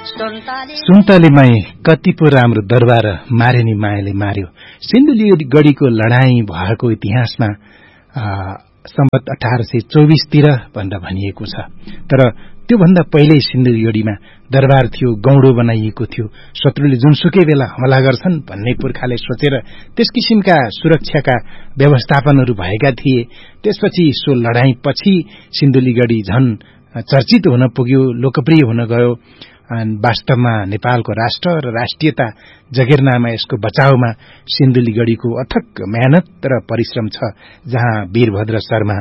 सुन्तलीमै कति पो राम्रो दरबार मारे नि मायाले मार्यो। सिन्धुलीगढीको लडाईँ भएको इतिहासमा सम्वत 1824 तिर भनेर भनिएको छ। तर त्योभन्दा पहिल्यै सिन्धुलीगढीमा दरबार थियो, गौडो बनाइएको थियो। शत्रुले जुनसुकै बेला हमला गर्छन् भन्ने पुर्खाले सोचेर त्यस किसिमका सुरक्षाका व्यवस्थापनहरू भएका थिए। त्यसपछि सो लडाईँपछि सिन्धुलीगढी झन चर्चित हुन पुग्यो, लोकप्रिय हुन गयो। वास्तवमा नेपालको राष्ट्र र राष्ट्रियता जगेर्नामा यसको बचाउमा सिन्धुलीगढीको अथक मेहनत र परिश्रम छ, जहाँ वीरभद्र शर्मा,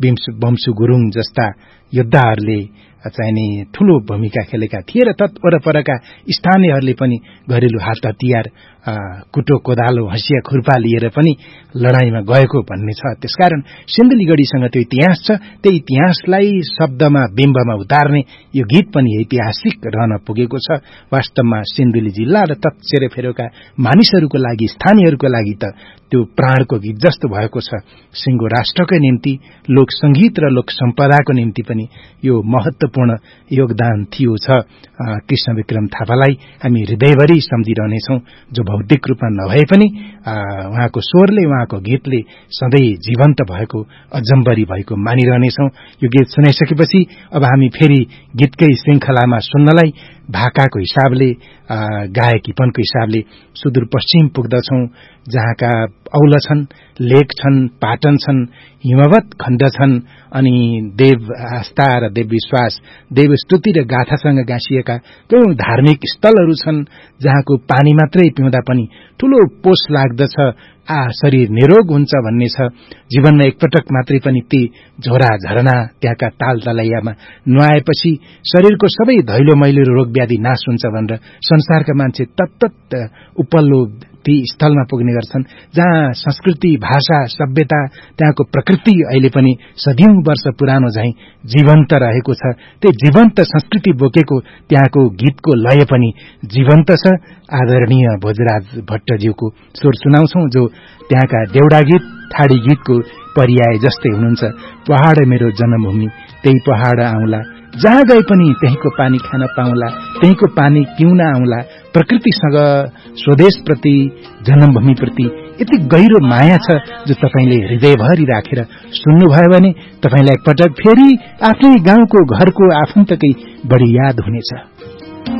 वंशु गुरुङ जस्ता योद्धाहरूले चाहिने ठूलो भूमिका खेलेका थिए र तत्वरपरका स्थानीयहरूले पनि घरेलु हात हतियार, कुटो कोदालो, हँसिया खुर्पा लिएर पनि लडाईँमा गएको भन्ने छ। त्यसकारण सिन्धुलीगढीसँग त्यो इतिहास छ। त्यो इतिहासलाई शब्दमा, बिम्बमा उतार्ने यो गीत पनि ऐतिहासिक रहन पुगेको छ। वास्तवमा सिन्धुली जिल्ला र तत्सेरेफेरोका मानिसहरूको लागि, स्थानीयहरूको लागि त त्यो प्राणको गीत जस्तो भएको छ। सिंगो राष्ट्रकै निम्ति, लोक संगीत र लोक सम्पदाको निम्ति पनि यो महत्वपूर्ण योगदान थियो छ। कृष्ण विक्रम थापालाई हामी हृदयभरि सम्झिरहनेछौँ, जो भौतिक रूपमा नभए पनि उहाँको स्वरले, उहाँको गीतले सधैँ जीवन्त भएको, अजम्बरी भएको मानिरहनेछौँ। यो गीत सुनाइसकेपछि अब हामी फेरि गीतकै श्रृंखलामा सुन्नलाई भाकाको हिसाबले, गायकीपनको हिसाबले सुदूरपश्चिम पुग्दछौं, जहाँका औल छन्, लेक छन्, पाटन छन्, हिमवत खण्ड छन्, अनि देव आस्था र देव विश्वास, देव स्तुति र गाथासँग गाँसिएका कयौं धार्मिक स्थलहरू छन्, जहाँको पानी मात्रै पिउँदा पनि ठूलो पोष लाग्दछ, शरीर निरोग हुन्छ भन्ने छ। जीवनमा एकपटक मात्रै पनि ती झोरा झरना, त्यहाँका ताल तलैयामा नुहाएपछि शरीरको सबै धैलो मैलो रोग व्याधि नाश हुन्छ भनेर संसारका मान्छे तत्त उपल्लो ती स्थलमा पुग्ने गर्छन्, जहाँ संस्कृति, भाषा, सभ्यता, त्यहाँको प्रकृति अहिले पनि सदियौं वर्ष पुरानो झैं जीवन्त रहेको छ। त्यो जीवन्त संस्कृति बोकेको त्यहाँको गीतको लय पनि जीवन्त छ। आदरणीय भोजराज भट्टज्यूको स्वर सुनाउँछौं, जो त्यहाँका देउडा गीत, ठाडी गीतको पर्याय जस्तै हुनुहुन्छ। पहाड मेरो जन्मभूमि, त्यही पहाड आउँला, जहाँ गए पनि त्यहीको पानी खान पाउँला, त्यहीको पानी पिउन आउँला। प्रकृतिसँग, स्वदेशप्रति, जन्मभूमिप्रति यति गहिरो माया छ, जो तपाईले हृदयभरि राखेर सुन्नुभयो भने तपाईलाई एकपटक फेरि आफ्नै गाउँको, घरको, आफन्तकै बढी याद हुनेछ।